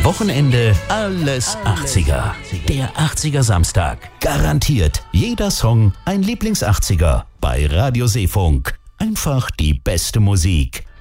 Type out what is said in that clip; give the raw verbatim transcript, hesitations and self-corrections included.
Wochenende alles achtziger. Der achtziger Samstag. Garantiert jeder Song ein Lieblings-achtziger bei Radio Seefunk. Einfach die beste Musik.